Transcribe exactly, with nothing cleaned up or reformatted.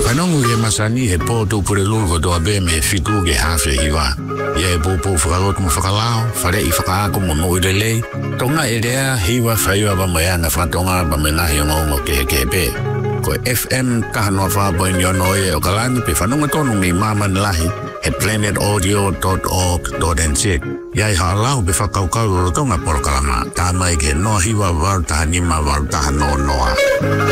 Panongu ke masani he po tu pure lulgo do abe me fitu ke hafe hiwa. Ye po po whakarot mo whakalao, whare i whakaako mo no irelei. Tonga erea hiwa whaiwa ba mea na whatonga ba me nahi o ngongo ke he ke pe. Ko F M kahanoa whapoe ni ono e o kalani pe whanonga tonu mi mama nilahi he planet audio dot org dot n z. Iai haalau be whakaukau rotonga porokalama. Tā mai ke no hiwa warutaha nima warutaha no noa.